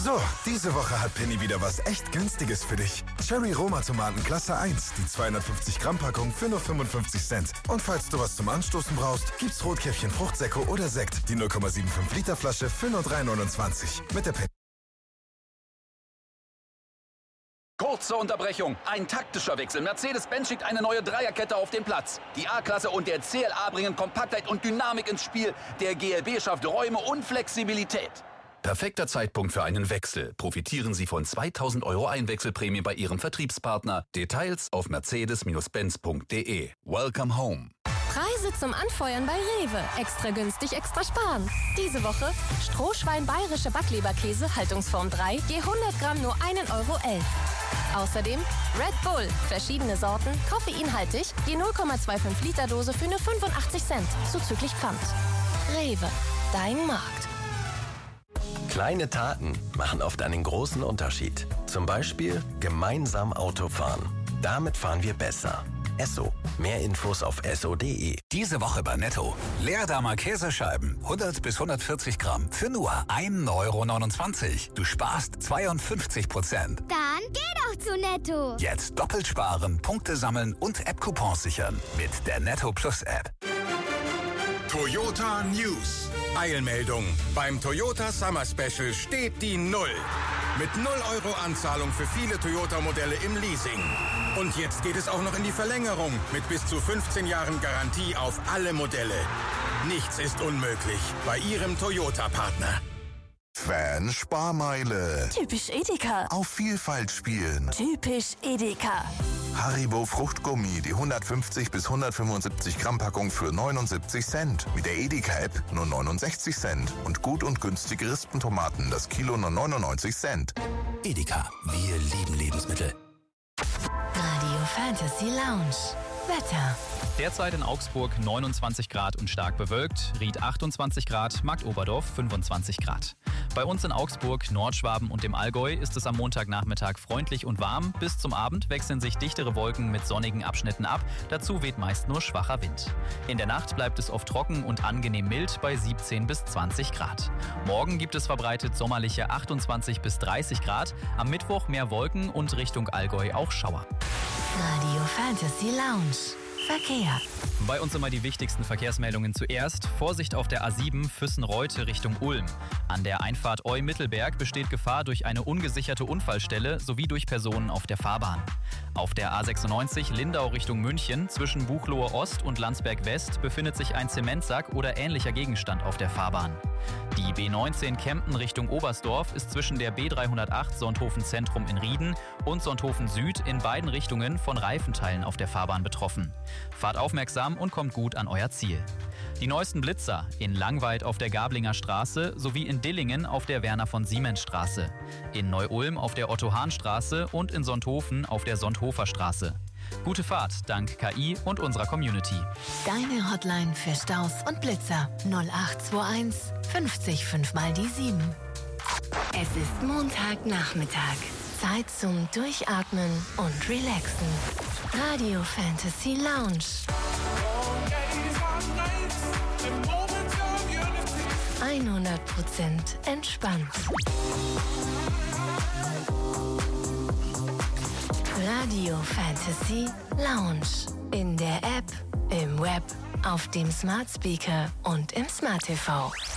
So, diese Woche hat Penny wieder was echt Günstiges für dich. Cherry Roma Tomaten Klasse 1, die 250 Gramm Packung für nur 55 Cent. Und falls du was zum Anstoßen brauchst, gibt's Rotkäppchen Fruchtsäcko oder Sekt, die 0,75 Liter Flasche für nur 3,29. Mit der Penny. Kurze Unterbrechung. Ein taktischer Wechsel. Mercedes-Benz schickt eine neue Dreierkette auf den Platz. Die A-Klasse und der CLA bringen Kompaktheit und Dynamik ins Spiel. Der GLB schafft Räume und Flexibilität. Perfekter Zeitpunkt für einen Wechsel. Profitieren Sie von 2.000 € Einwechselprämie bei Ihrem Vertriebspartner. Details auf mercedes-benz.de. Welcome home. Preise zum Anfeuern bei Rewe. Extra günstig, extra sparen. Diese Woche Strohschwein bayerische Backleberkäse, Haltungsform 3, je 100 Gramm nur 1,11 €. Außerdem Red Bull, verschiedene Sorten, koffeinhaltig, je 0,25 Liter Dose für nur 85 Cent, zuzüglich Pfand. Rewe, dein Markt. Kleine Taten machen oft einen großen Unterschied. Zum Beispiel gemeinsam Auto fahren. Damit fahren wir besser. Esso. Mehr Infos auf esso.de. Diese Woche bei Netto. Leerdammer Käsescheiben, 100 bis 140 Gramm, für nur 1,29 €. Du sparst 52%. Dann geh doch zu Netto. Jetzt doppelt sparen, Punkte sammeln und App-Coupons sichern. Mit der Netto Plus App. Toyota News. Eilmeldung. Beim Toyota Summer Special steht die 0. Mit 0 € Anzahlung für viele Toyota-Modelle im Leasing. Und jetzt geht es auch noch in die Verlängerung mit bis zu 15 Jahren Garantie auf alle Modelle. Nichts ist unmöglich bei Ihrem Toyota-Partner. Fan-Sparmeile. Typisch Edeka. Auf Vielfalt spielen. Typisch Edeka. Haribo Fruchtgummi, die 150 bis 175 Gramm Packung für 79 Cent. Mit der Edeka-App nur 69 Cent. Und gut und günstige Rispentomaten, das Kilo nur 99 Cent. Edeka, wir lieben Lebensmittel. Radio Fantasy Lounge. Wetter. Derzeit in Augsburg 29 Grad und stark bewölkt, Ried 28 Grad, Marktoberdorf 25 Grad. Bei uns in Augsburg, Nordschwaben und dem Allgäu ist es am Montagnachmittag freundlich und warm. Bis zum Abend wechseln sich dichtere Wolken mit sonnigen Abschnitten ab. Dazu weht meist nur schwacher Wind. In der Nacht bleibt es oft trocken und angenehm mild bei 17 bis 20 Grad. Morgen gibt es verbreitet sommerliche 28 bis 30 Grad. Am Mittwoch mehr Wolken und Richtung Allgäu auch Schauer. Radio Fantasy Lounge. Verkehr. Bei uns immer die wichtigsten Verkehrsmeldungen zuerst. Vorsicht auf der A7 Füssen-Reute Richtung Ulm. An der Einfahrt Eu-Mittelberg besteht Gefahr durch eine ungesicherte Unfallstelle sowie durch Personen auf der Fahrbahn. Auf der A96 Lindau Richtung München zwischen Buchloe Ost und Landsberg West befindet sich ein Zementsack oder ähnlicher Gegenstand auf der Fahrbahn. Die B19 Kempten Richtung Oberstdorf ist zwischen der B308 Sonthofen Zentrum in Rieden und Sonthofen Süd in beiden Richtungen von Reifenteilen auf der Fahrbahn betroffen. Fahrt aufmerksam und kommt gut an euer Ziel. Die neuesten Blitzer in Langweid auf der Gablinger Straße sowie in Dillingen auf der Werner von Siemens Straße, in Neu-Ulm auf der Otto-Hahn-Straße und in Sonthofen auf der Sonthofer Straße. Gute Fahrt dank KI und unserer Community. Deine Hotline für Staus und Blitzer 0821 50 5 mal die 7. Es ist Montagnachmittag. Zeit zum Durchatmen und Relaxen. Radio Fantasy Lounge. 100% entspannt. Radio Fantasy Lounge. In der App, im Web, auf dem Smart Speaker und im Smart TV.